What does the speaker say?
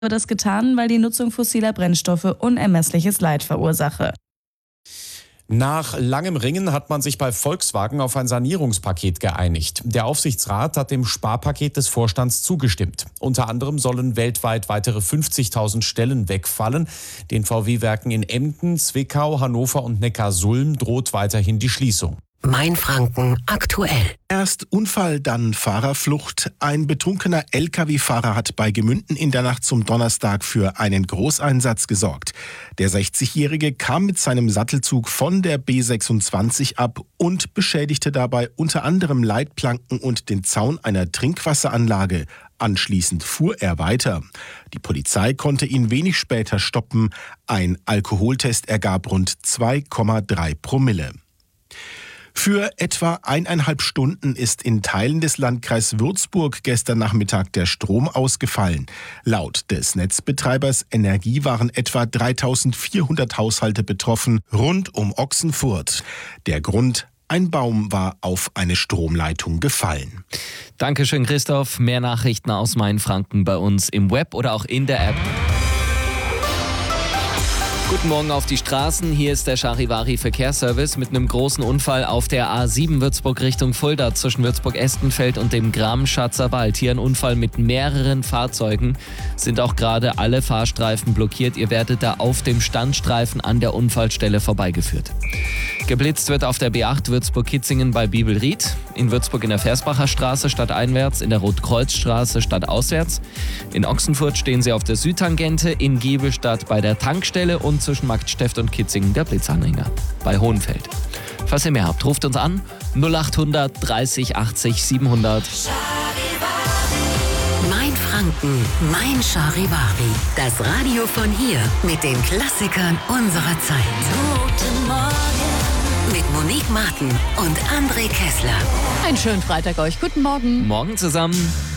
wird das getan, weil die Nutzung fossiler Brennstoffe unermessliches Leid verursache. Nach langem Ringen hat man sich bei Volkswagen auf ein Sanierungspaket geeinigt. Der Aufsichtsrat hat dem Sparpaket des Vorstands zugestimmt. Unter anderem sollen weltweit weitere 50.000 Stellen wegfallen. Den VW-Werken in Emden, Zwickau, Hannover und Neckarsulm droht weiterhin die Schließung. Mainfranken aktuell. Erst Unfall, dann Fahrerflucht. Ein betrunkener Lkw-Fahrer hat bei Gemünden in der Nacht zum Donnerstag für einen Großeinsatz gesorgt. Der 60-Jährige kam mit seinem Sattelzug von der B26 ab und beschädigte dabei unter anderem Leitplanken und den Zaun einer Trinkwasseranlage. Anschließend fuhr er weiter. Die Polizei konnte ihn wenig später stoppen. Ein Alkoholtest ergab rund 2,3 Promille. Für etwa 1,5 Stunden ist in Teilen des Landkreises Würzburg gestern Nachmittag der Strom ausgefallen. Laut des Netzbetreibers Energie waren etwa 3.400 Haushalte betroffen, rund um Ochsenfurt. Der Grund: ein Baum war auf eine Stromleitung gefallen. Dankeschön, Christoph. Mehr Nachrichten aus Mainfranken bei uns im Web oder auch in der App. Guten Morgen auf die Straßen. Hier ist der Charivari-Verkehrsservice mit einem großen Unfall auf der A7 Würzburg Richtung Fulda zwischen Würzburg-Estenfeld und dem Gramm-Schatzer Wald. Hier ein Unfall mit mehreren Fahrzeugen. Sind auch gerade alle Fahrstreifen blockiert. Ihr werdet da auf dem Standstreifen an der Unfallstelle vorbeigeführt. Geblitzt wird auf der B8 Würzburg-Kitzingen bei Bibelried. In Würzburg in der Versbacher Straße stadteinwärts, in der Rotkreuzstraße stadtauswärts. In Ochsenfurt stehen sie auf der Südtangente, in Giebelstadt bei der Tankstelle und zwischen Marktsteft und Kitzingen der Blitzanhänger bei Hohenfeld. Falls ihr mehr habt, ruft uns an 0800 30 80 700. Mainfranken, mein Charivari. Das Radio von hier mit den Klassikern unserer Zeit. Guten Morgen mit Monique Martin und André Kessler. Einen schönen Freitag euch. Guten Morgen. Morgen zusammen.